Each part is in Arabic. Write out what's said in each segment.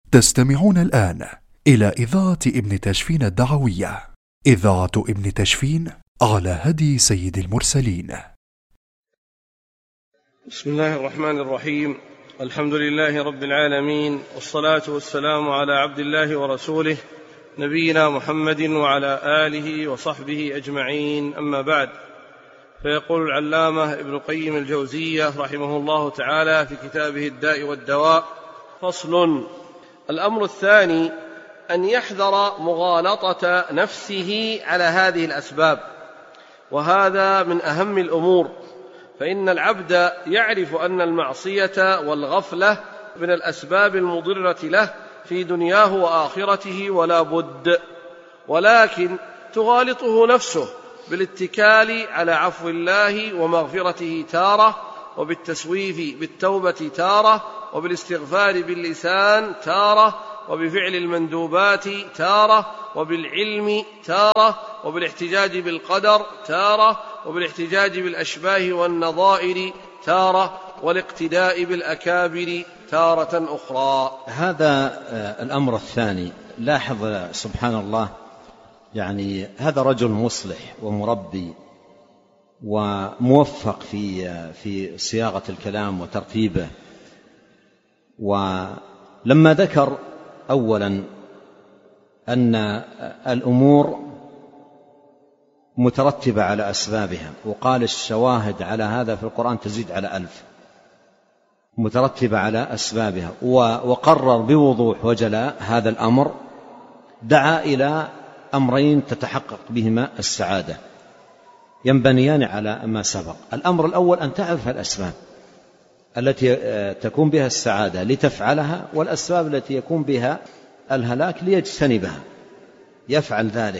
تستمعون الآن إلى إذاعة ابن تشفين الدعوية، إذاعة ابن تشفين على هدي سيد المرسلين. بسم الله الرحمن الرحيم. الحمد لله رب العالمين، والصلاة والسلام على عبد الله ورسوله نبينا محمد وعلى آله وصحبه أجمعين، أما بعد. فيقول العلامة ابن القيم الجوزية رحمه الله تعالى في كتابه الداء والدواء: فصل. الأمر الثاني أن يحذر مغالطة نفسه على هذه الأسباب، وهذا من أهم الأمور، فإن العبد يعرف أن المعصية والغفلة من الأسباب المضرة له في دنياه وآخرته ولا بد، ولكن تغالطه نفسه بالاتكال على عفو الله ومغفرته تارة، وبالتسويف بالتوبة تارة، وبالاستغفار باللسان تارة، وبفعل المندوبات تارة، وبالعلم تارة، وبالاحتجاج بالقدر تارة، وبالاحتجاج بالأشباه والنظائر تارة، والاقتداء بالأكابر تارة أخرى. هذا الأمر الثاني. لاحظ سبحان الله، يعني هذا رجل مصلح ومربي وموفق في صياغة الكلام وترتيبه. ولما ذكر أولا أن الأمور مترتبة على أسبابها، وقال الشواهد على هذا في القرآن تزيد على 1000، مترتبة على أسبابها، وقرر بوضوح وجلاء هذا الأمر، دعا إلى أمرين تتحقق بهما السعادة، ينبنيان على ما سبق. الأمر الأول أن تعرف الأسباب التي تكون بها السعادة لتفعلها، والأسباب التي يكون بها الهلاك ليجتنبها. يفعل ذلك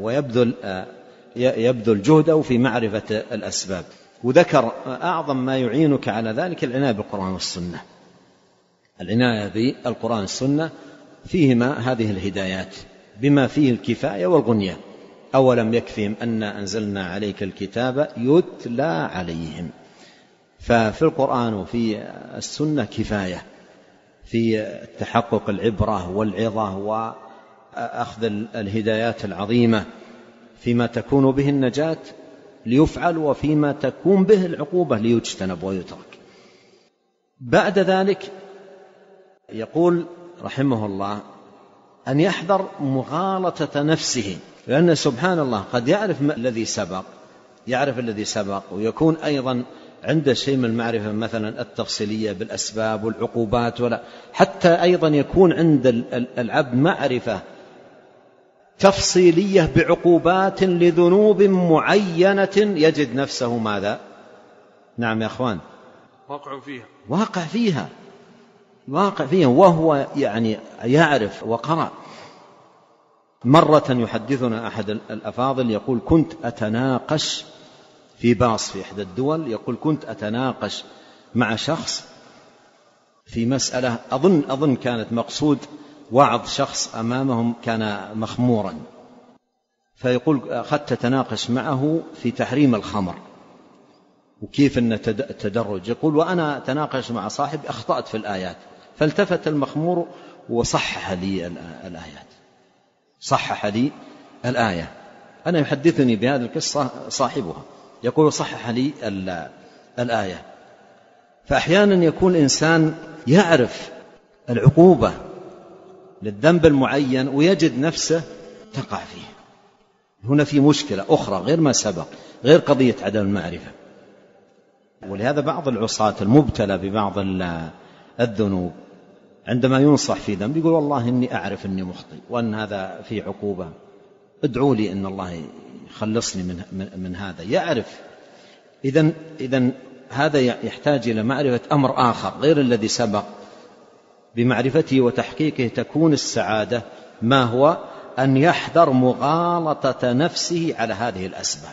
ويبذل جهده في معرفة الأسباب. وذكر أعظم ما يعينك على ذلك العناية بالقرآن والسنة. العناية بالقرآن والسنة فيهما هذه الهدايات بما فيه الكفاية والغنية. أولم يكفهم أن أنزلنا عليك الكتاب يتلى عليهم. ففي القرآن وفي السنة كفاية في تحقق العبرة والعظة وأخذ الهدايات العظيمة فيما تكون به النجاة ليفعل، وفيما تكون به العقوبة ليجتنب ويترك. بعد ذلك يقول رحمه الله أن يحذر مغالطة نفسه، لأن سبحان الله قد يعرف الذي سبق، ويكون أيضا عنده شيء من المعرفة مثلا التفصيلية بالأسباب والعقوبات، ولا حتى أيضا يكون عند العبد معرفة تفصيلية بعقوبات لذنوب معينة يجد نفسه ماذا؟ نعم يا أخوان، واقع فيها وهو يعني يعرف وقرأ. مرة يحدثنا أحد الأفاضل يقول: كنت أتناقش في باص في إحدى الدول، يقول: كنت أتناقش مع شخص في مسألة أظن كانت مقصود وعظ شخص أمامهم كان مخمورا، فيقول: أخذت أتناقش معه في تحريم الخمر وكيف أن التدرج. يقول: وأنا أتناقش مع صاحب أخطأت في الآيات، فالتفت المخمور وصحح لي الآية. أنا يحدثني بهذه القصة صاحبها، يقول: صحح لي الآية. فأحيانا يكون الإنسان يعرف العقوبة للذنب المعين ويجد نفسه تقع فيه. هنا في مشكلة أخرى غير ما سبق، غير قضية عدم المعرفة. ولهذا بعض العصاة المبتلى ببعض الذنوب عندما ينصح في ذنب يقول: والله إني أعرف إني مخطئ وأن هذا في عقوبة، ادعوا لي إن الله يخلصني من هذا. يعرف. إذن هذا يحتاج إلى معرفة أمر آخر غير الذي سبق. بمعرفته وتحقيقه تكون السعادة. ما هو؟ أن يحذر مغالطة نفسه على هذه الأسباب.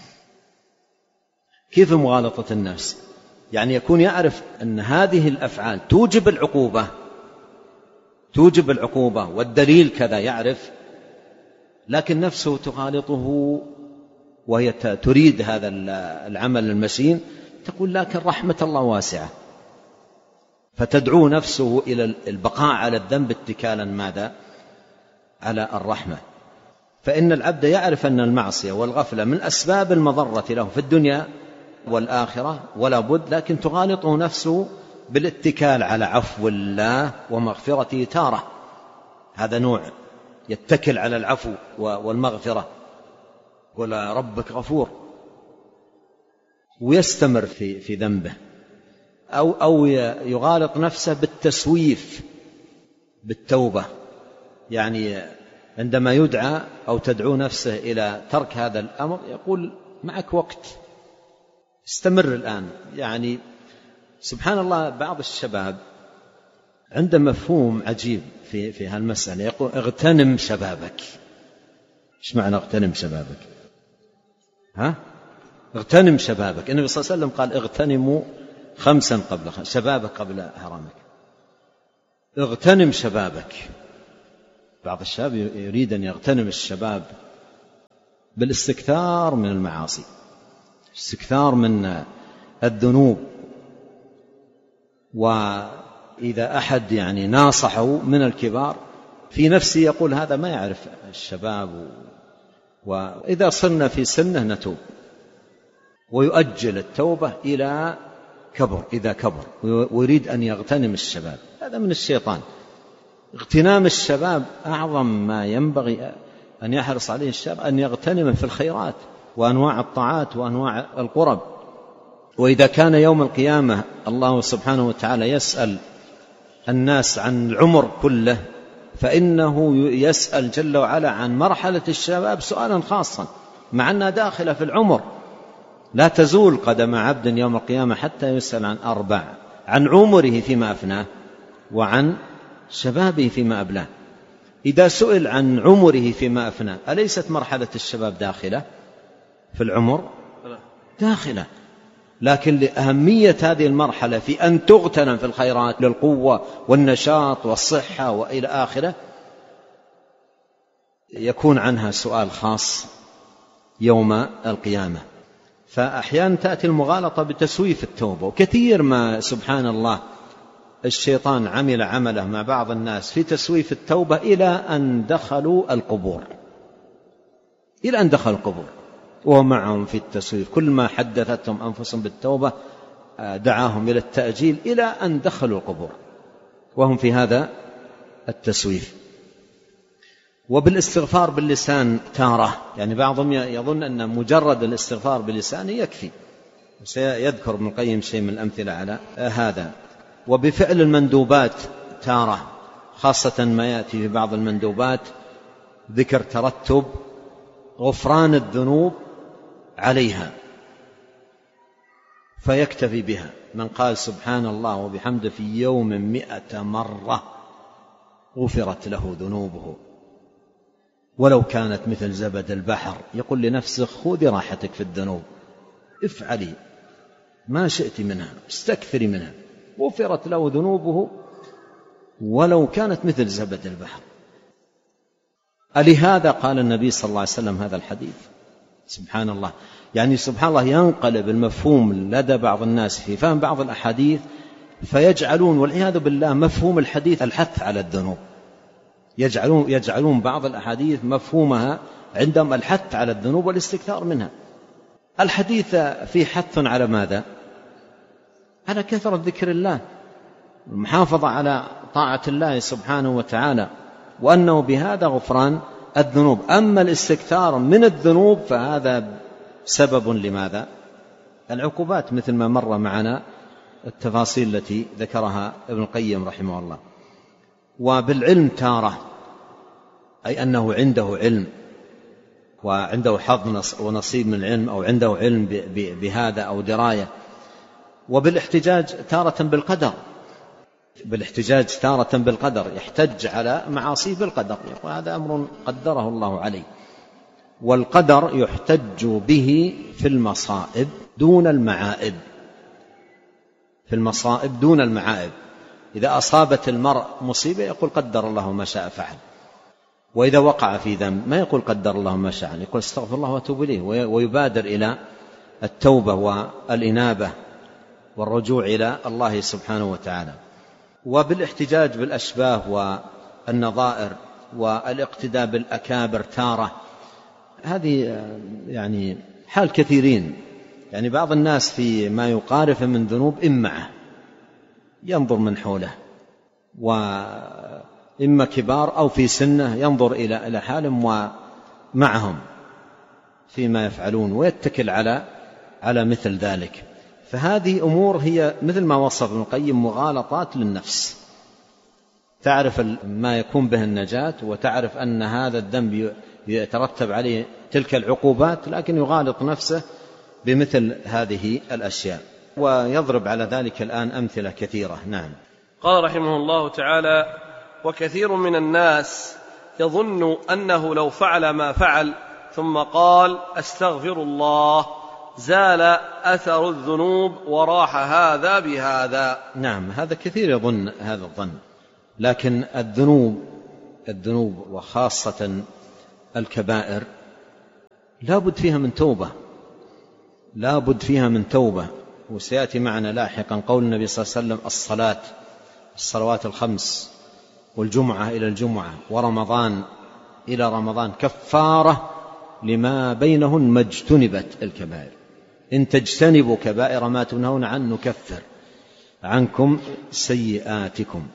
كيف مغالطة النفس؟ يعني يكون يعرف أن هذه الأفعال توجب العقوبة والدليل كذا يعرف، لكن نفسه تغالطه وهي تريد هذا العمل المسين، تقول: لكن رحمة الله واسعة، فتدعو نفسه إلى البقاء على الذنب اتكالا ماذا؟ على الرحمة. فإن العبد يعرف أن المعصية والغفلة من أسباب المضرة له في الدنيا والآخرة ولا بد، لكن تغالطه نفسه بالاتكال على عفو الله ومغفرته تارة. هذا نوع يتكل على العفو والمغفرة، قل ربك غفور، ويستمر في ذنبه. أو يغالط نفسه بالتسويف بالتوبة، يعني عندما يدعى أو تدعو نفسه إلى ترك هذا الأمر يقول معك وقت، استمر الآن. يعني سبحان الله، بعض الشباب عنده مفهوم عجيب في هالمسألة، يقول اغتنم شبابك. ايش معنى اغتنم شبابك؟ اغتنم شبابك. النبي صلى الله عليه وسلم قال اغتنموا 5 قبل شبابك قبل هرمك. اغتنم شبابك. بعض الشباب يريد أن يغتنم الشباب بالاستكثار من المعاصي، استكثار من الذنوب. وإذا أحد يعني ناصحه من الكبار في نفسه يقول هذا ما يعرف الشباب، وإذا صرنا في سنه نتوب، ويؤجل التوبة إلى إذا كبر ويريد أن يغتنم الشباب. هذا من الشيطان. اغتنام الشباب أعظم ما ينبغي أن يحرص عليه الشاب، أن يغتنم في الخيرات وأنواع الطاعات وأنواع القرب. وإذا كان يوم القيامة الله سبحانه وتعالى يسأل الناس عن العمر كله، فإنه يسأل جل وعلا عن مرحلة الشباب سؤالا خاصا، مع أنها داخلة في العمر. لا تزول قدم عبد يوم القيامة حتى يسأل عن 4: عن عمره فيما أفناه، وعن شبابه فيما أبلاه. إذا سئل عن عمره فيما أفناه، أليست مرحلة الشباب داخلة في العمر؟ داخلة، لكن لأهمية هذه المرحلة في أن تغتنم في الخيرات للقوة والنشاط والصحة وإلى آخره، يكون عنها سؤال خاص يوم القيامة. فأحيانا تأتي المغالطة بتسويف التوبة، وكثير ما سبحان الله الشيطان عمل عمله مع بعض الناس في تسويف التوبة إلى أن دخلوا القبور، ومعهم في التسويف. كل ما حدثتهم أنفسهم بالتوبة دعاهم إلى التأجيل إلى أن دخلوا القبور وهم في هذا التسويف. وبالاستغفار باللسان تارة، يعني بعضهم يظن أن مجرد الاستغفار باللسان يكفي، سيذكر ابن القيم شيء من الأمثلة على هذا. وبفعل المندوبات تارة، خاصة ما يأتي في بعض المندوبات ذكر ترتب غفران الذنوب عليها فيكتفي بها. من قال سبحان الله وبحمده في يوم 100 مرة غفرت له ذنوبه ولو كانت مثل زبد البحر. يقول لنفسه خذي راحتك في الذنوب، افعلي ما شئت منها، استكثري منها، غفرت له ذنوبه ولو كانت مثل زبد البحر. ألهذا قال النبي صلى الله عليه وسلم هذا الحديث؟ سبحان الله، يعني سبحان الله ينقلب المفهوم لدى بعض الناس في فهم بعض الأحاديث، فيجعلون والعياذ بالله مفهوم الحديث الحث على الذنوب. يجعلون بعض الأحاديث مفهومها عندهم الحث على الذنوب والاستكثار منها. الحديث فيه حث على ماذا؟ على كثرة ذكر الله، المحافظة على طاعة الله سبحانه وتعالى، وأنه بهذا غفران الذنوب. أما الاستكثار من الذنوب فهذا سبب لماذا؟ العقوبات، مثل ما مر معنا التفاصيل التي ذكرها ابن القيم رحمه الله. وبالعلم تارة، أي أنه عنده علم وعنده حظ ونصيب من العلم، أو عنده علم بهذا أو دراية. وبالاحتجاج تارة بالقدر، يحتج على معاصيه بالقدر، يقول هذا أمر قدره الله عليه. والقدر يحتج به في المصائب دون المعائب. إذا أصابت المرء مصيبة يقول قدر الله ما شاء فعل، وإذا وقع في ذنب ما يقول قدر الله ما شاء، يقول استغفر الله واتوب إليه، ويبادر إلى التوبة والإنابة والرجوع إلى الله سبحانه وتعالى. وبالاحتجاج بالأشباه والنظائر والاقتداء بالأكابر تارة. هذه يعني حال كثيرين، يعني بعض الناس في ما يقارف من ذنوب إمعة، ينظر من حوله، وإما كبار أو في سنه ينظر إلى حالهم ومعهم فيما يفعلون ويتكل على مثل ذلك. فهذه أمور هي مثل ما وصف ابن القيم مغالطات للنفس، تعرف ما يكون به النجاة وتعرف أن هذا الذنب يترتب عليه تلك العقوبات، لكن يغالط نفسه بمثل هذه الأشياء، ويضرب على ذلك الآن أمثلة كثيرة. نعم. قال رحمه الله تعالى: وكثير من الناس يظن أنه لو فعل ما فعل ثم قال أستغفر الله زال أثر الذنوب وراح هذا بهذا. نعم، هذا كثير يظن هذا الظن، لكن الذنوب وخاصة الكبائر لا بد فيها من توبة، لا بد فيها من توبة. وسيأتي معنا لاحقا قول النبي صلى الله عليه وسلم: الصلوات الخمس والجمعة إلى الجمعة ورمضان إلى رمضان كفارة لما بينهن ما اجتنبت الكبائر، إن تجتنبوا كبائر ما تنهون عنه نكفر عنكم سيئاتكم.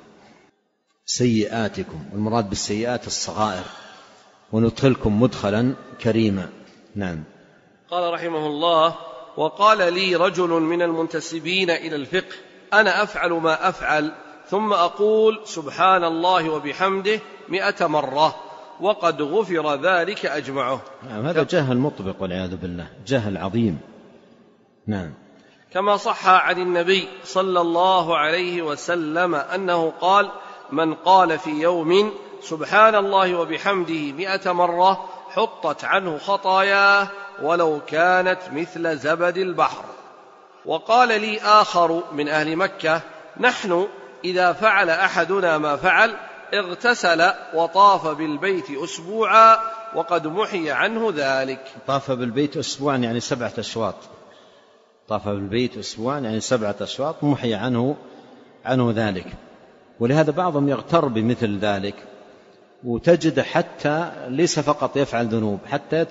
والمراد بالسيئات الصغائر، وندخلكم مدخلا كريما. نعم. قال رحمه الله: وقال لي رجل من المنتسبين إلى الفقه: أنا أفعل ما أفعل ثم أقول سبحان الله وبحمده 100 مرة وقد غفر ذلك أجمعه. نعم، هذا جهل مطبق والعياذ بالله، جهل عظيم. نعم. كما صح عن النبي صلى الله عليه وسلم أنه قال: من قال في يوم سبحان الله وبحمده 100 مرة حطت عنه خطاياه ولو كانت مثل زبد البحر. وقال لي آخر من أهل مكة: نحن إذا فعل أحدنا ما فعل اغتسل وطاف بالبيت أسبوعا وقد محي عنه ذلك. طاف بالبيت أسبوعا يعني 7 أشواط، طاف بالبيت أسبوعا يعني 7 أشواط، محي عنه ذلك. ولهذا بعضهم يغتر بمثل ذلك، وتجد حتى ليس فقط يفعل ذنوب، حتى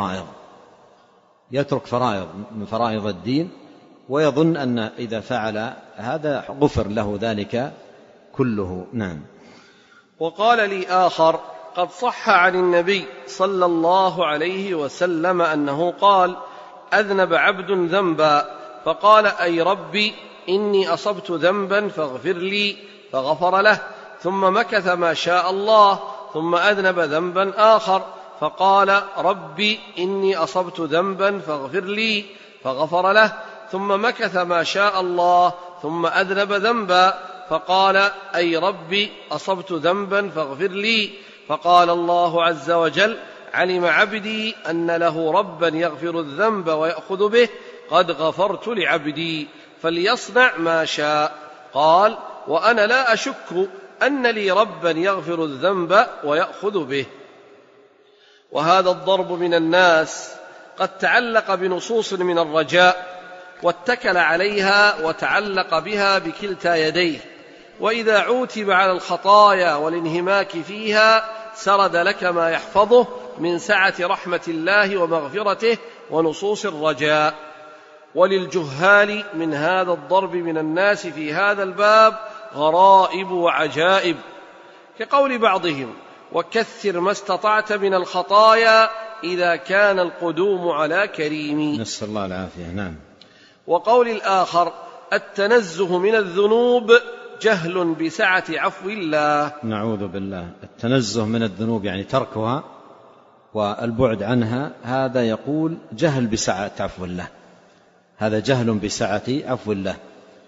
يترك فرائض من فرائض الدين، ويظن أن إذا فعل هذا غفر له ذلك كله. نعم. وقال لي آخر: قد صح عن النبي صلى الله عليه وسلم أنه قال: أذنب عبد ذنبا فقال: أي ربي إني أصبت ذنبا فاغفر لي، فغفر له، ثم مكث ما شاء الله، ثم أذنب ذنبا آخر فقال: ربي إني أصبت ذنبا فاغفر لي، فغفر له، ثم مكث ما شاء الله، ثم أذنب ذنبا فقال: أي ربي أصبت ذنبا فاغفر لي، فقال الله عز وجل: علم عبدي أن له ربا يغفر الذنب ويأخذ به، قد غفرت لعبدي فليصنع ما شاء. قال: وأنا لا أشك أن لي ربا يغفر الذنب ويأخذ به. وهذا الضرب من الناس قد تعلق بنصوص من الرجاء واتكل عليها وتعلق بها بكلتا يديه، وإذا عوتب على الخطايا والانهماك فيها سرد لك ما يحفظه من سعة رحمة الله ومغفرته ونصوص الرجاء. وللجهال من هذا الضرب من الناس في هذا الباب غرائب وعجائب، كقول بعضهم: وكثر ما استطعت من الخطايا إذا كان القدوم على كريم. نسأل الله العافية. نعم. وقول الآخر: التنزه من الذنوب جهل بسعة عفو الله. نعوذ بالله. التنزه من الذنوب يعني تركها والبعد عنها، هذا يقول جهل بسعة عفو الله، هذا جهل بسعة عفو الله.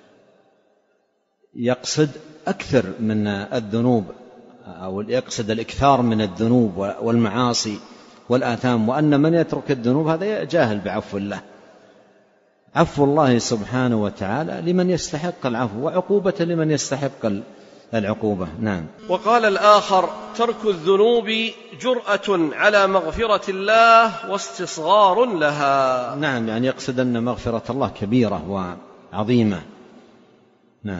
يقصد أكثر من الذنوب، أو يقصد الإكثار من الذنوب والمعاصي والآثام، وأن من يترك الذنوب هذا جاهل بعفو الله. عفو الله سبحانه وتعالى لمن يستحق العفو، وعقوبة لمن يستحق العقوبة. نعم. وقال الآخر: ترك الذنوب جرأة على مغفرة الله واستصغار لها. نعم، يعني يقصد أن مغفرة الله كبيرة وعظيمة. نعم.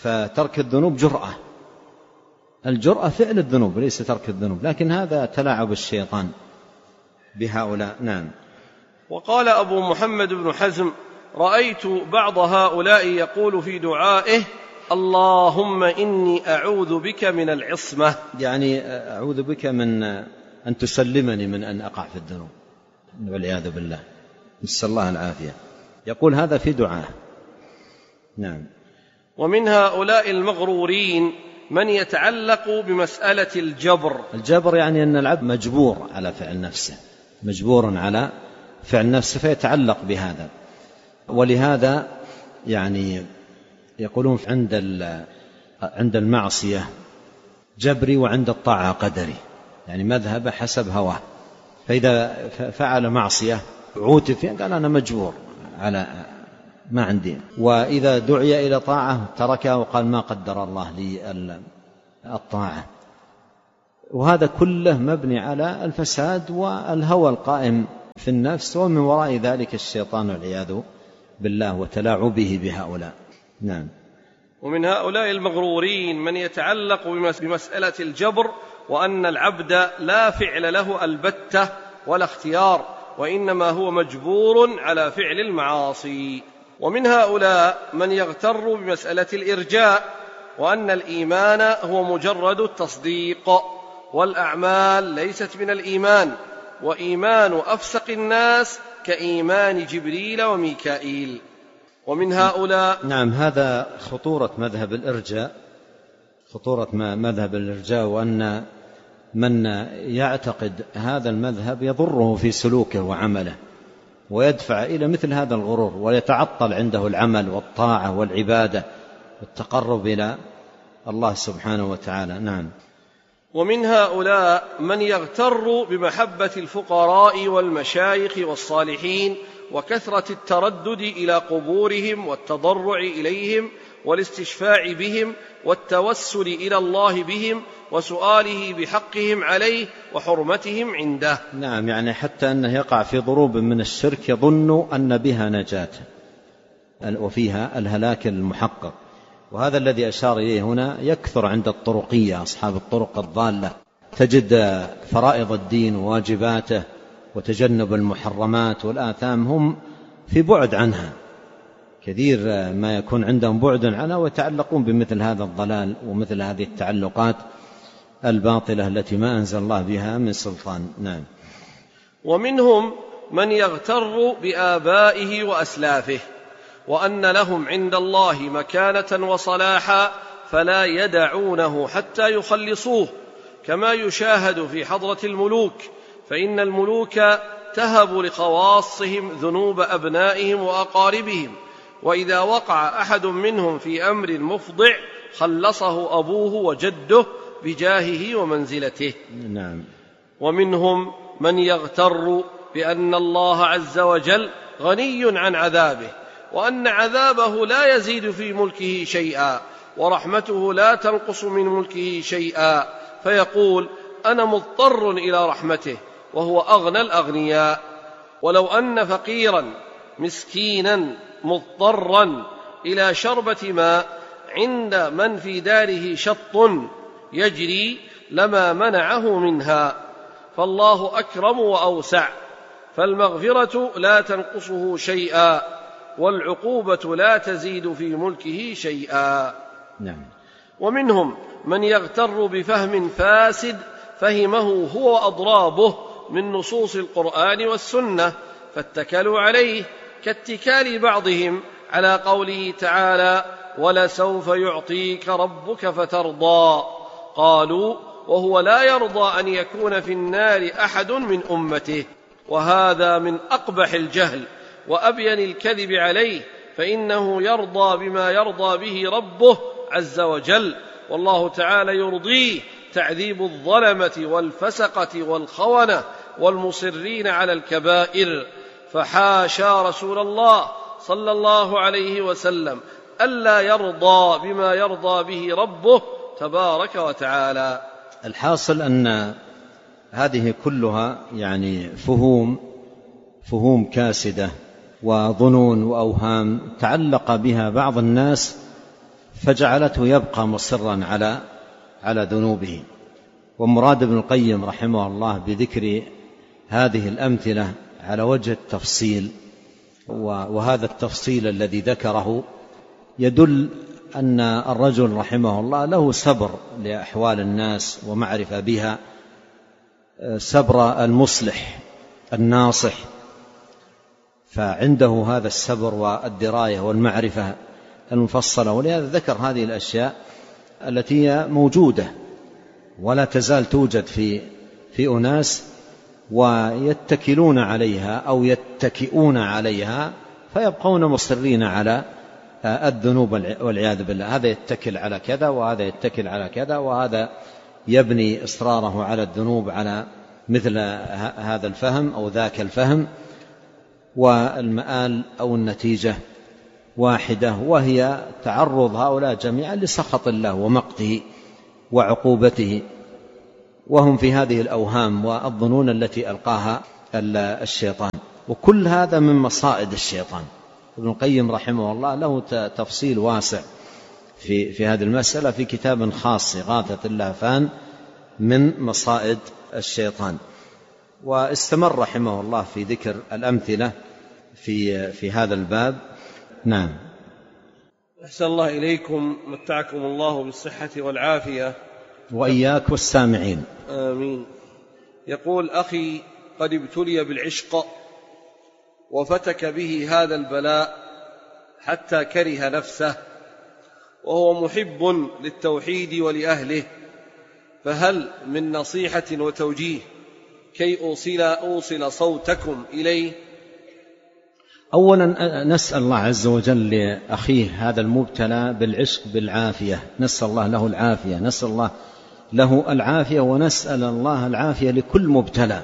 فترك الذنوب جرأة، الجرأة فعل الذنوب ليس ترك الذنوب، لكن هذا تلاعب الشيطان بهؤلاء. نعم. وقال أبو محمد بن حزم: رأيت بعض هؤلاء يقول في دعائه: اللهم إني أعوذ بك من العصمة، يعني أعوذ بك من أن تسلمني من أن أقع في الذنوب والعياذ بالله، نسأل الله العافية، يقول هذا في دعاء. نعم. ومن هؤلاء المغرورين من يتعلق بمسألة الجبر يعني أن العبد مجبور على فعل نفسه، مجبور على فعل نفسه فيتعلق بهذا. ولهذا يعني يقولون عند المعصية جبري وعند الطاعة قدري، يعني مذهب حسب هواه، فإذا فعل معصية عوتب فيها قال أنا مجبور على ما عندي، وإذا دعي إلى طاعة تركها وقال ما قدر الله لي الطاعة. وهذا كله مبني على الفساد والهوى القائم في النفس، ومن وراء ذلك الشيطان والعياذ بالله وتلاعبه بهؤلاء. نعم. ومن هؤلاء المغرورين من يتعلق بمسألة الجبر، وأن العبد لا فعل له البتة ولا اختيار، وإنما هو مجبور على فعل المعاصي. ومن هؤلاء من يغتر بمسألة الإرجاء، وأن الإيمان هو مجرد التصديق، والأعمال ليست من الإيمان، وإيمان أفسق الناس كإيمان جبريل وميكائيل. ومن هؤلاء نعم، هذا خطورة مذهب الإرجاء، وأن من يعتقد هذا المذهب يضره في سلوكه وعمله، ويدفع إلى مثل هذا الغرور، ويتعطل عنده العمل والطاعة والعبادة والتقرب إلى الله سبحانه وتعالى. نعم. ومن هؤلاء من يغتر بمحبة الفقراء والمشايخ والصالحين، وكثرة التردد إلى قبورهم والتضرع إليهم والاستشفاع بهم والتوسل إلى الله بهم وسؤاله بحقهم عليه وحرمتهم عنده. نعم، يعني حتى أنه يقع في ضروب من الشرك يظن أن بها نجاة وفيها الهلاك المحقق. وهذا الذي أشار إليه هنا يكثر عند الطرقية، أصحاب الطرق الضالة، تجد فرائض الدين وواجباته وتجنب المحرمات والآثام هم في بعد عنها، كثير ما يكون عندهم بعد عنها، ويتعلقون بمثل هذا الضلال ومثل هذه التعلقات الباطلة التي ما أنزل الله بها من سلطان. نعم. ومنهم من يغتر بآبائه وأسلافه، وأن لهم عند الله مكانة وصلاحا فلا يدعونه حتى يخلصوه، كما يشاهد في حضرة الملوك، فإن الملوك تهب لخواصهم ذنوب أبنائهم وأقاربهم، وإذا وقع أحد منهم في أمر مفضع خلصه أبوه وجده بجاهه ومنزلته. نعم. ومنهم من يغتر بأن الله عز وجل غني عن عذابه، وأن عذابه لا يزيد في ملكه شيئا، ورحمته لا تنقص من ملكه شيئا، فيقول أنا مضطر إلى رحمته، وهو أغنى الأغنياء. ولو أن فقيرا مسكينا مضطرا إلى شربة ماء عند من في داره شط يجري لما منعه منها، فالله أكرم وأوسع، فالمغفرة لا تنقصه شيئا، والعقوبة لا تزيد في ملكه شيئا. نعم. ومنهم من يغتر بفهم فاسد فهمه هو وأضرابه من نصوص القرآن والسنة، فاتكلوا عليه، كاتكال بعضهم على قوله تعالى ولسوف يعطيك ربك فترضى، قالوا وهو لا يرضى أن يكون في النار أحد من أمته، وهذا من أقبح الجهل وأبين الكذب عليه، فإنه يرضى بما يرضى به ربه عز وجل، والله تعالى يرضيه تعذيب الظلمة والفسقة والخونة والمصرين على الكبائر، فحاشا رسول الله صلى الله عليه وسلم ألا يرضى بما يرضى به ربه تبارك وتعالى. الحاصل أن هذه كلها يعني فهوم كاسدة وظنون وأوهام تعلق بها بعض الناس فجعلته يبقى مصرا على ذنوبه. ومراد ابن القيم رحمه الله بذكر هذه الأمثلة على وجه التفصيل، وهذا التفصيل الذي ذكره يدل أن الرجل رحمه الله له صبر لأحوال الناس ومعرفة بها، صبر المصلح الناصح، فعنده هذا الصبر والدراية والمعرفة المفصلة. ولهذا ذكر هذه الأشياء التي هي موجودة ولا تزال توجد في أناس ويتكلون عليها أو يتكئون عليها فيبقون مصرين على الذنوب والعياذ بالله. هذا يتكل على كذا وهذا يتكل على كذا، وهذا يبني إصراره على الذنوب على مثل هذا الفهم أو ذاك الفهم، والمآل أو النتيجة واحدة، وهي تعرض هؤلاء جميعا لسخط الله ومقته وعقوبته، وهم في هذه الأوهام والظنون التي ألقاها الشيطان. وكل هذا من مصائد الشيطان. ابن القيم رحمه الله له تفصيل واسع في هذه المسألة في كتاب خاص إغاثة اللهفان من مصائد الشيطان. واستمر رحمه الله في ذكر الأمثلة في هذا الباب. نعم. أحسن الله إليكم، متعكم الله بالصحة والعافية وإياك والسامعين. آمين. يقول: أخي قد ابتلي بالعشق وفتك به هذا البلاء حتى كره نفسه، وهو محب للتوحيد ولأهله، فهل من نصيحة وتوجيه كي أوصل صوتكم إليه؟ أولا نسأل الله عز وجل لأخيه هذا المبتلى بالعشق بالعافية، نسأل الله له العافية، نسأل الله له العافية، ونسأل الله العافية لكل مبتلى.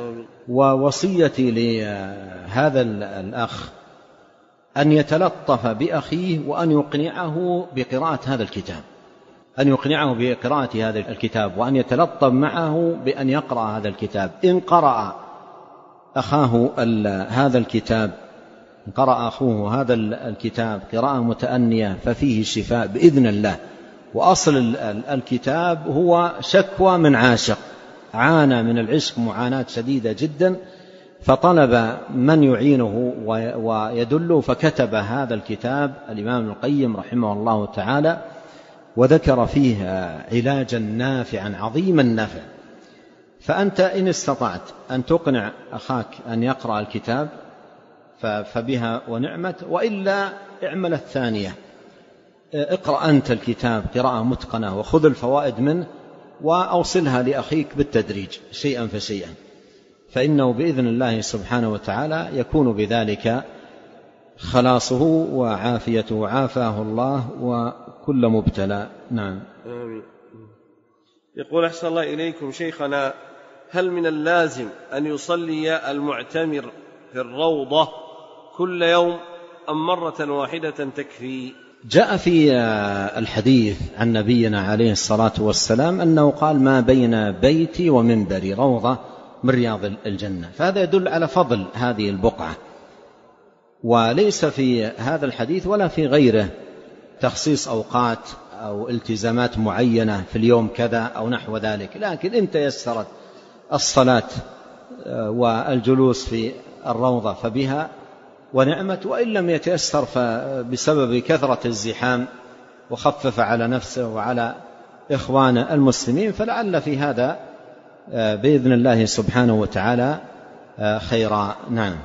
ووصيتي لهذا الأخ أن يتلطف بأخيه وأن يقنعه بقراءة هذا الكتاب، أن يقنعه بقراءة هذا الكتاب، وأن يتلطف معه بأن يقرأ هذا الكتاب. إن قرأ أخاه هذا الكتاب، قرأ أخوه هذا الكتاب قراءة متأنية ففيه شفاء بإذن الله. وأصل الكتاب هو شكوى من عاشق عانى من العشق معاناة شديدة جدا، فطلب من يعينه ويدله، فكتب هذا الكتاب الإمام ابن القيم رحمه الله تعالى، وذكر فيه علاجا نافعا عظيم النفع. فأنت إن استطعت أن تقنع أخاك أن يقرأ الكتاب فبها ونعمت، وإلا اعمل الثانية، اقرأ أنت الكتاب قراءة متقنة وخذ الفوائد منه وأوصلها لأخيك بالتدريج شيئا فشيئا، فإنه بإذن الله سبحانه وتعالى يكون بذلك خلاصه وعافيته، وعافاه الله وكل مبتلى. نعم. آمين. يقول: أحسن الله إليكم شيخنا، هل من اللازم أن يصلي المعتمر في الروضة كل يوم أم مرة واحدة تكفي؟ جاء في الحديث عن نبينا عليه الصلاة والسلام أنه قال: ما بين بيتي ومنبري روضة من رياض الجنة. فهذا يدل على فضل هذه البقعة، وليس في هذا الحديث ولا في غيره تخصيص أوقات أو التزامات معينة في اليوم كذا أو نحو ذلك، لكن إن تيسرت الصلاة والجلوس في الروضة فبها ونعمت، وإن لم يتيسر فبسبب كثرة الزحام وخفف على نفسه وعلى إخوان المسلمين، فلعل في هذا بإذن الله سبحانه وتعالى خيرا. نعم.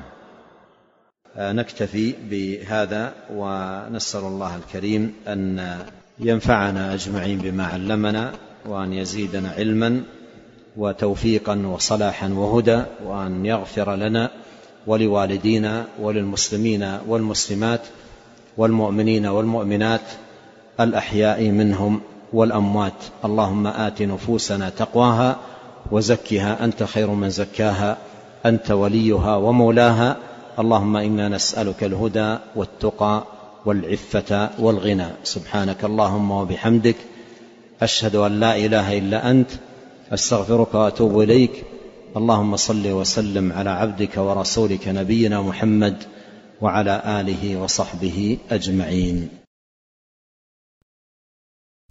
نكتفي بهذا، ونسأل الله الكريم أن ينفعنا أجمعين بما علمنا، وأن يزيدنا علما وتوفيقا وصلاحا وهدى، وأن يغفر لنا ولوالدينا وللمسلمين والمسلمات والمؤمنين والمؤمنات الأحياء منهم والأموات. اللهم آت نفوسنا تقواها وزكها أنت خير من زكاها، أنت وليها ومولاها. اللهم إنا نسألك الهدى والتقى والعفة والغنى. سبحانك اللهم وبحمدك، أشهد أن لا إله إلا أنت، أستغفرك وأتوب إليك. اللهم صل وسلم على عبدك ورسولك نبينا محمد وعلى آله وصحبه أجمعين.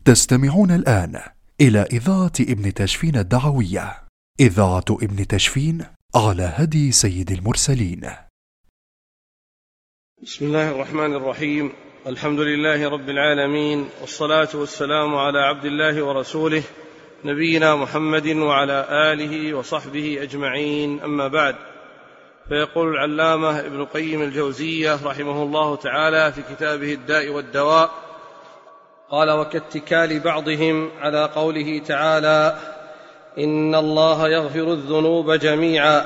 تستمعون الآن إلى إذاعة ابن تشفين الدعوية، إذاعة ابن تشفين على هدي سيد المرسلين. بسم الله الرحمن الرحيم. الحمد لله رب العالمين، والصلاة والسلام على عبد الله ورسوله نبينا محمد وعلى آله وصحبه أجمعين، أما بعد. فيقول العلامة ابن قيم الجوزية رحمه الله تعالى في كتابه الداء والدواء، قال: وكاتكال بعضهم على قوله تعالى: إن الله يغفر الذنوب جميعا،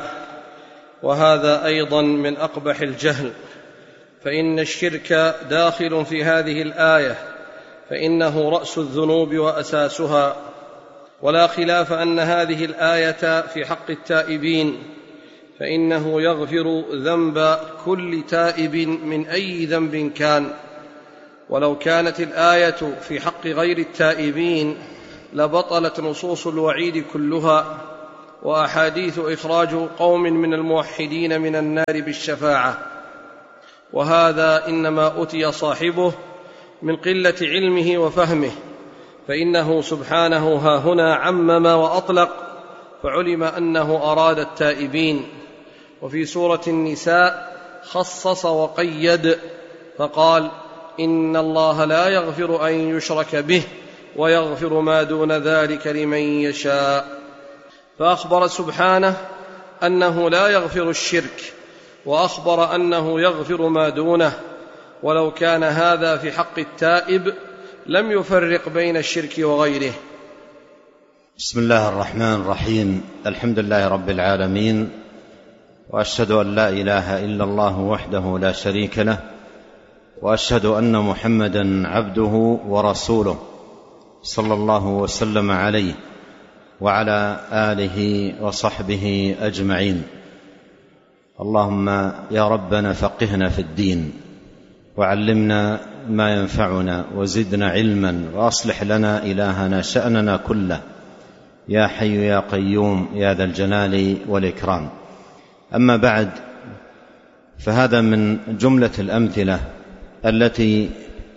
وهذا أيضا من أقبح الجهل، فإن الشرك داخل في هذه الآية، فإنه رأس الذنوب وأساسها، ولا خلاف أن هذه الآية في حق التائبين، فإنه يغفر ذنب كل تائب من أي ذنب كان. ولو كانت الآية في حق غير التائبين لبطلت نصوص الوعيد كلها، وأحاديث إخراج قوم من الموحدين من النار بالشفاعة، وهذا إنما أتي صاحبه من قلة علمه وفهمه، فإنه سبحانه ها هنا عمم وأطلق، فعلم أنه أراد التائبين. وفي سورة النساء خصص وقيد فقال: إن الله لا يغفر أن يشرك به ويغفر ما دون ذلك لمن يشاء. فأخبر سبحانه أنه لا يغفر الشرك، وأخبر أنه يغفر ما دونه. ولو كان هذا في حق التائب لم يفرق بين الشرك وغيره. بسم الله الرحمن الرحيم. الحمد لله رب العالمين، وأشهد أن لا إله إلا الله وحده لا شريك له، وأشهد أن محمدا عبده ورسوله، صلى الله وسلم عليه وعلى آله وصحبه أجمعين. اللهم يا ربنا فقهنا في الدين، وعلمنا ما ينفعنا، وزدنا علما، وأصلح لنا إلهنا شأننا كله، يا حي يا قيوم يا ذا الجلال والإكرام. أما بعد، فهذا من جملة الأمثلة التي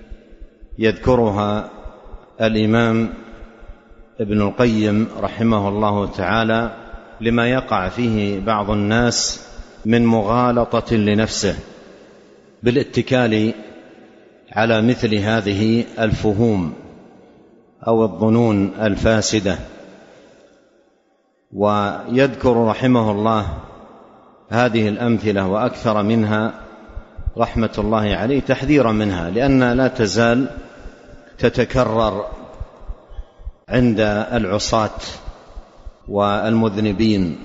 يذكرها الإمام ابن القيم رحمه الله تعالى لما يقع فيه بعض الناس من مغالطة لنفسه بالاتكال على مثل هذه الفهوم أو الظنون الفاسدة. ويذكر رحمه الله هذه الأمثلة وأكثر منها رحمة الله عليه تحذيرا منها، لأنها لا تزال تتكرر عند العصاة والمذنبين،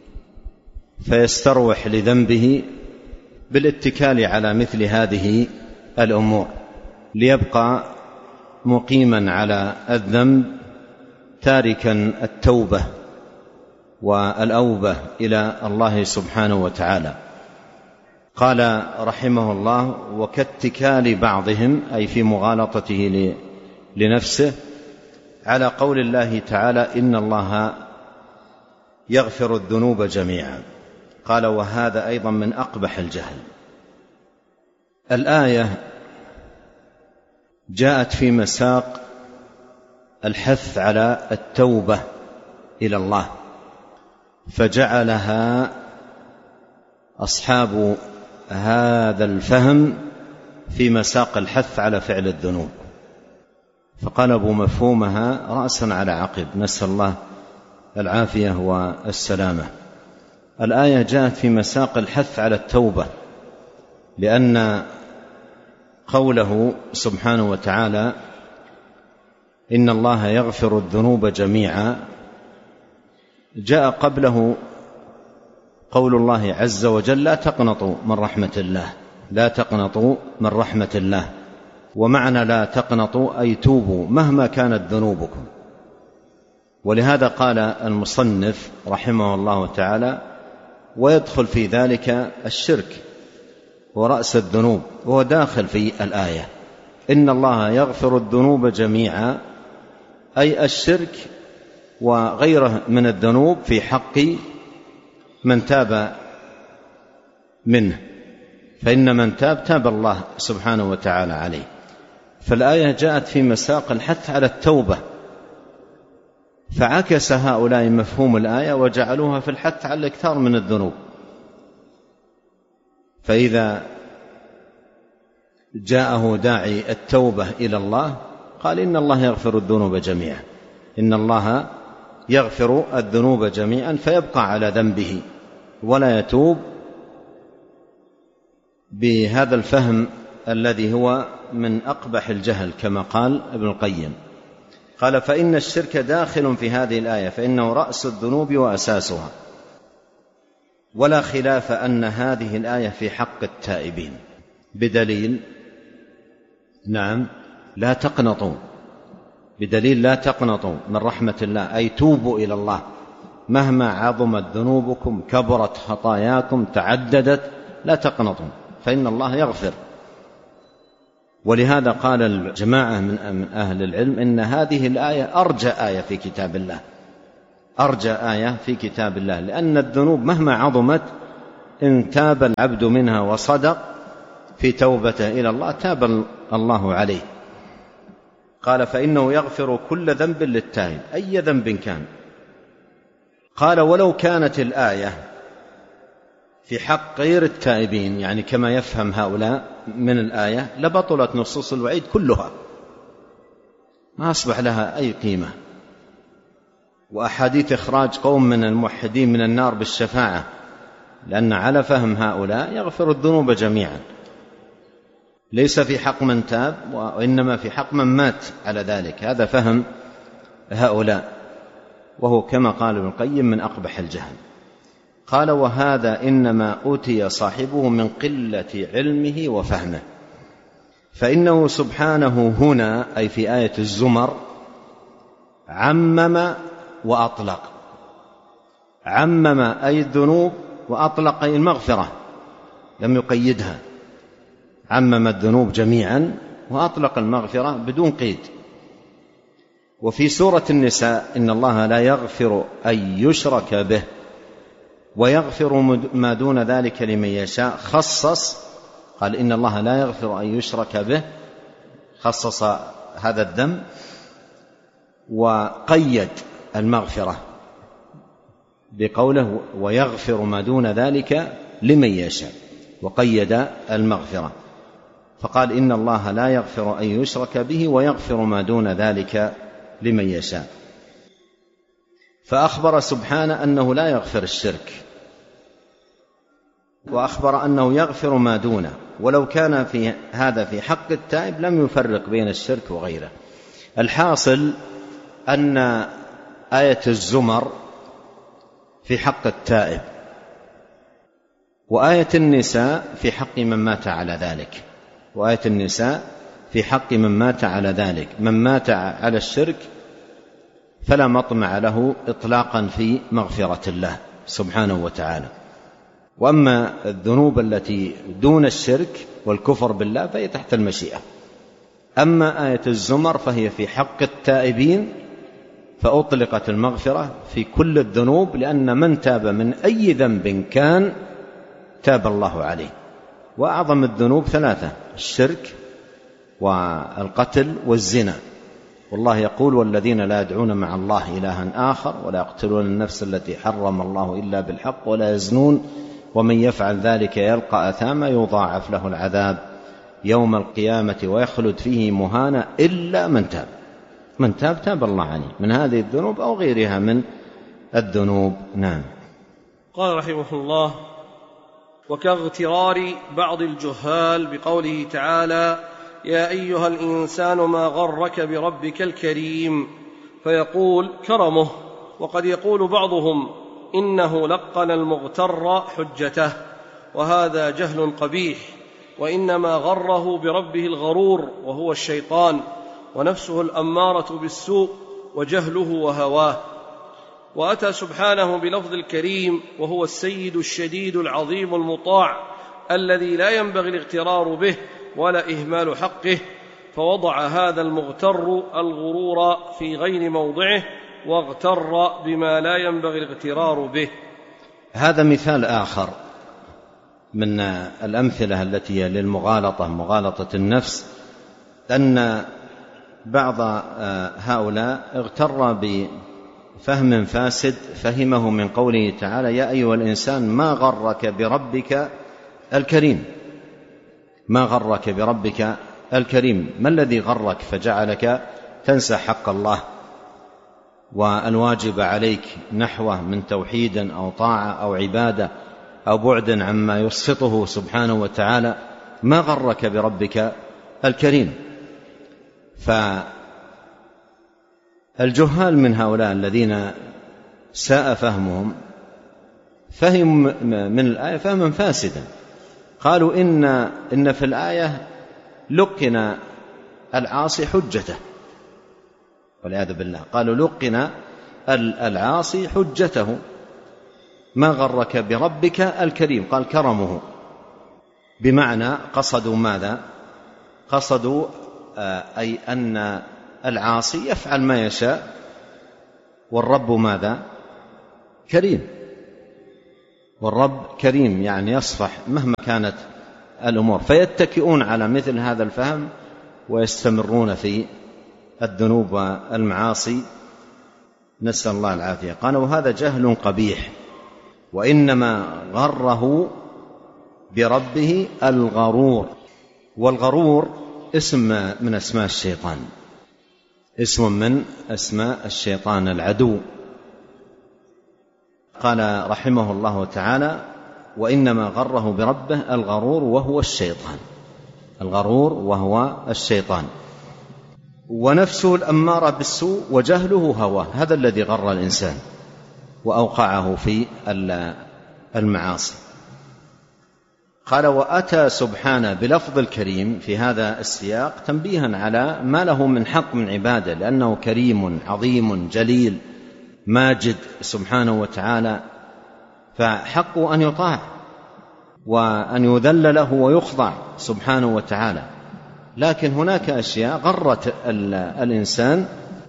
فيستروح لذنبه بالاتكال على مثل هذه الأمور، ليبقى مقيما على الذنب تاركا التوبة والأوبة إلى الله سبحانه وتعالى. قال رحمه الله: وكاتكال بعضهم، أي في مغالطته لنفسه، على قول الله تعالى: إن الله يغفر الذنوب جميعا. قال: وهذا أيضا من أقبح الجهل. الآية جاءت في مساق الحث على التوبة إلى الله، فجعلها أصحاب هذا الفهم في مساق الحث على فعل الذنوب، فقلبوا مفهومها رأسا على عقب، نسأل الله العافية والسلامة. الآية جاءت في مساق الحث على التوبة، لأن قوله سبحانه وتعالى: إن الله يغفر الذنوب جميعا، جاء قبله قول الله عز وجل: لا تقنطوا من رحمة الله، لا تقنطوا من رحمة الله. ومعنى لا تقنطوا أي توبوا مهما كانت ذنوبكم. ولهذا قال المصنف رحمه الله تعالى: ويدخل في ذلك الشرك ورأس الذنوب، وهو داخل في الآية. إن الله يغفر الذنوب جميعا، أي الشرك وغيره من الذنوب في حق من تاب منه، فإن من تاب تاب الله سبحانه وتعالى عليه. فالآية جاءت في مساق الحث على التوبة، فعكس هؤلاء مفهوم الآية وجعلوها في الحث على الإكثار من الذنوب. فإذا جاءه داعي التوبة إلى الله قال إن الله يغفر الذنوب جميعا، إن الله يغفر الذنوب جميعا، فيبقى على ذنبه ولا يتوب بهذا الفهم الذي هو من أقبح الجهل كما قال ابن القيم. قال فإن الشرك داخل في هذه الآية، فإنه رأس الذنوب وأساسها، ولا خلاف أن هذه الآية في حق التائبين، بدليل لا تقنطوا، بدليل لا تقنطوا من رحمة الله، أي توبوا إلى الله مهما عظمت ذنوبكم، كبرت خطاياكم، تعددت، لا تقنطوا فإن الله يغفر. ولهذا قال الجماعة من أهل العلم إن هذه الآية أرجى آية في كتاب الله، أرجى آية في كتاب الله، لأن الذنوب مهما عظمت إن تاب العبد منها وصدق في توبته إلى الله تاب الله عليه. قال فإنه يغفر كل ذنب للتائب، أي ذنب كان. قال ولو كانت الآية في حق غير التائبين، يعني كما يفهم هؤلاء من الآية، لبطلت نصوص الوعيد كلها، ما أصبح لها أي قيمة. وأحاديث إخراج قوم من الموحدين من النار بالشفاعة، لأن على فهم هؤلاء يغفر الذنوب جميعا، ليس في حق من تاب وإنما في حق من مات على ذلك. هذا فهم هؤلاء، وهو كما قال ابن القيم من أقبح الجهل. قال وهذا إنما أوتي صاحبه من قلة علمه وفهمه، فإنه سبحانه هنا أي في آية الزمر عمم وأطلق. عمم أي الذنوب، وأطلق أي المغفرة، لم يقيدها، عمم الذنوب جميعا وأطلق المغفرة بدون قيد. وفي سورة النساء إن الله لا يغفر أن يشرك به ويغفر ما دون ذلك لمن يشاء، خصص، قال إن الله لا يغفر أن يشرك به، خصص هذا الذنب وقيد المغفرة بقوله ويغفر ما دون ذلك لمن يشاء، وقيد المغفرة، فقال إن الله لا يغفر أن يشرك به ويغفر ما دون ذلك لمن يشاء. فأخبر سبحانه أنه لا يغفر الشرك، وأخبر أنه يغفر ما دونه، ولو كان في هذا في حق التائب لم يفرق بين الشرك وغيره. الحاصل أن آية الزمر في حق التائب، وآية النساء في حق من مات على ذلك، وآية النساء في حق من مات على ذلك. من مات على الشرك فلا مطمع له إطلاقا في مغفرة الله سبحانه وتعالى. وأما الذنوب التي دون الشرك والكفر بالله فهي تحت المشيئة. أما آية الزمر فهي في حق التائبين، فأطلقت المغفرة في كل الذنوب، لأن من تاب من أي ذنب كان تاب الله عليه. وأعظم الذنوب ثلاثة: الشرك والقتل والزنا. والله يقول والذين لا يدعون مع الله إلها آخر ولا يقتلون النفس التي حرم الله إلا بالحق ولا يزنون ومن يفعل ذلك يلقى أثاما يضاعف له العذاب يوم القيامة ويخلد فيه مهانا إلا من تاب. من تاب تاب الله عليه من هذه الذنوب أو غيرها من الذنوب. نعم. قال رحمه الله: وكاغترار بعض الجهال بقوله تعالى: يا أيها الإنسان ما غرك بربك الكريم، فيقول كرمه. وقد يقول بعضهم إنه لقن المغتر حجته، وهذا جهل قبيح، وإنما غره بربه الغرور وهو الشيطان، ونفسه الأمارة بالسوء وجهله وهواه. وأتى سبحانه بلفظ الكريم وهو السيد الشديد العظيم المطاع الذي لا ينبغي الاغترار به ولا إهمال حقه، فوضع هذا المغتر الغرور في غير موضعه واغتر بما لا ينبغي الاغترار به. هذا مثال آخر من الأمثلة التي هي للمغالطة، مغالطة النفس أن بعض هؤلاء اغتر بفهم فاسد فهمه من قوله تعالى: يا أيها الإنسان ما غرك بربك الكريم. ما غرك بربك الكريم، ما الذي غرك فجعلك تنسى حق الله والواجب عليك نحوه من توحيد أو طاعة أو عبادة أو بعد عما يسخطه سبحانه وتعالى؟ ما غرك بربك الكريم. فالجهال من هؤلاء الذين ساء فهمهم فهم من الآية فهما فاسدا. قالوا إن في الآية لقن العاصي حجته، والعياذ بالله. قالوا لقن العاصي حجته. ما غرك بربك الكريم، قال كرمه، بمعنى قصدوا ماذا؟ قصدوا أي أن العاصي يفعل ما يشاء والرب ماذا؟ كريم. والرب كريم يعني يصفح مهما كانت الأمور، فيتكئون على مثل هذا الفهم ويستمرون في الذنوب والمعاصي، نسأل الله العافية. قالوا هذا جهل قبيح، وإنما غره بربه الغرور. والغرور اسم من أسماء الشيطان، اسم من أسماء الشيطان العدو. قال رحمه الله تعالى: وإنما غره بربه الغرور وهو الشيطان. الغرور وهو الشيطان، ونفسه الأمارة بالسوء وجهله هواه، هذا الذي غر الإنسان وأوقعه في المعاصي. قال: وأتى سبحانه بلفظ الكريم في هذا السياق تنبيها على ما له من حق من عباده، لأنه كريم عظيم جليل ماجد سبحانه وتعالى، فحقه أن يطاع وأن يذل له ويخضع سبحانه وتعالى. لكن هناك أشياء غرت الإنسان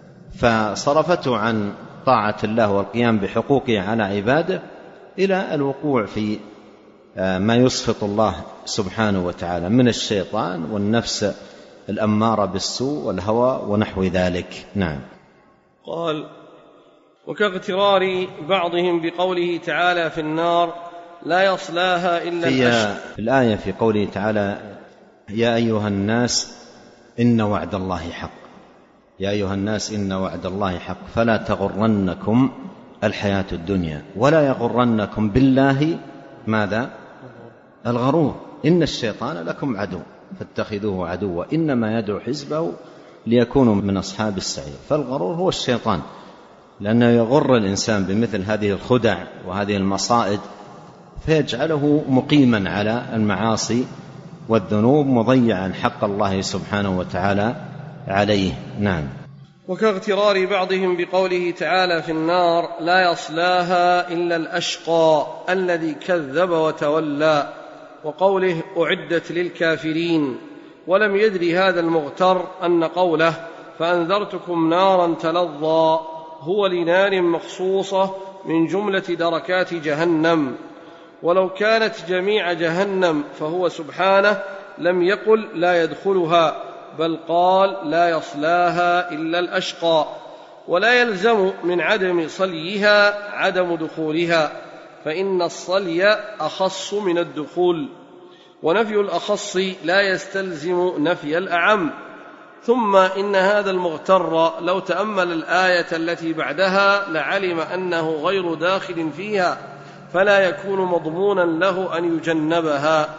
فصرفته عن طاعة الله والقيام بحقوقه على عباده إلى الوقوع في ما يسخط الله سبحانه وتعالى من الشيطان والنفس الأمارة بالسوء والهوى ونحو ذلك. نعم. قال: وكاغترار بعضهم بقوله تعالى في النار لا يصلاها إلا الأشقى. في الآية في قوله تعالى: يا أيها الناس إن وعد الله حق. يا أيها الناس إن وعد الله حق فلا تغرنكم الحياة الدنيا ولا يغرنكم بالله ماذا؟ الغرور. إن الشيطان لكم عدو فاتخذوه عدوا إنما يدعو حزبه ليكونوا من أصحاب السعير. فالغرور هو الشيطان، لأنه يغر الإنسان بمثل هذه الخدع وهذه المصائد فيجعله مقيما على المعاصي والذنوب مضيعا حق الله سبحانه وتعالى عليه. نعم. وكاغترار بعضهم بقوله تعالى في النار لا يصلاها إلا الأشقى الذي كذب وتولى، وقوله أعدت للكافرين، ولم يدري هذا المغتر أن قوله فأنذرتكم نارا تلظى هو لنار مخصوصة من جملة دركات جهنم، ولو كانت جميع جهنم فهو سبحانه لم يقل لا يدخلها، بل قال لا يصلاها إلا الأشقى، ولا يلزم من عدم صليها عدم دخولها، فإن الصلي أخص من الدخول، ونفي الأخص لا يستلزم نفي الأعم. ثم إن هذا المغتر لو تأمل الآية التي بعدها لعلم أنه غير داخل فيها، فلا يكون مضمونا له أن يجنبها.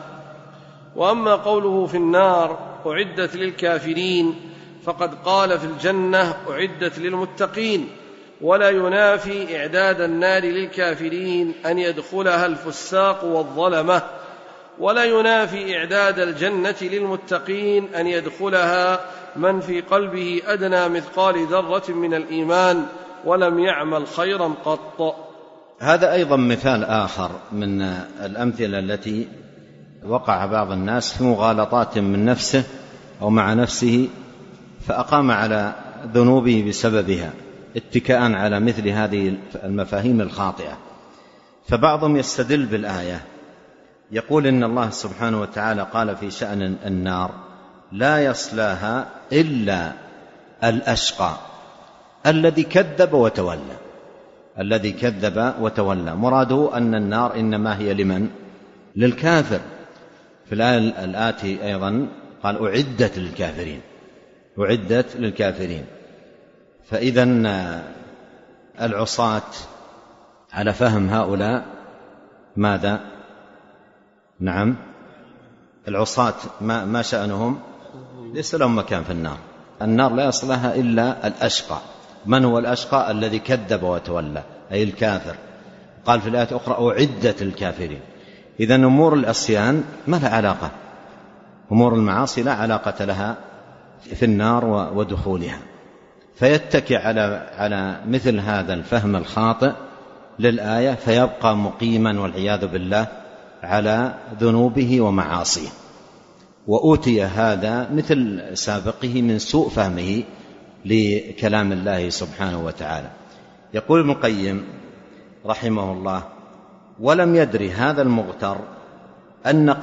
وأما قوله في النار أعدت للكافرين فقد قال في الجنة أعدت للمتقين، ولا ينافي إعداد النار للكافرين أن يدخلها الفساق والظلمة، ولا ينافي إعداد الجنة للمتقين أن يدخلها من في قلبه أدنى مثقال ذرة من الإيمان ولم يعمل خيرا قط. هذا أيضا مثال آخر من الأمثلة التي وقع بعض الناس في مغالطات من نفسه أو مع نفسه فأقام على ذنوبه بسببها اتكاء على مثل هذه المفاهيم الخاطئة. فبعضهم يستدل بالآية يقول إن الله سبحانه وتعالى قال في شأن النار لا يصلاها إلا الأشقى الذي كذب وتولى. الذي كذب وتولى مراده أن النار إنما هي لمن؟ للكافر. في الآية الآتي أيضا قال أعدت للكافرين، أعدت للكافرين. فإذن العصاة على فهم هؤلاء ماذا؟ نعم، العصاة ما شأنهم؟ ليس لهم مكان في النار. النار لا يصلها إلا الأشقى. من هو الأشقى؟ الذي كذب وتولى، أي الكافر. قال في الآية الأخرى أعدت للكافرين. إذن أمور العصيان ما لها علاقة، أمور المعاصي لا علاقة لها في النار ودخولها. فيتكئ على مثل هذا الفهم الخاطئ للآية فيبقى مقيما والعياذ بالله على ذنوبه ومعاصيه. وأوتي هذا مثل سابقه من سوء فهمه لكلام الله سبحانه وتعالى. يقول ابن القيم رحمه الله: ولم يدري هذا المغتر أن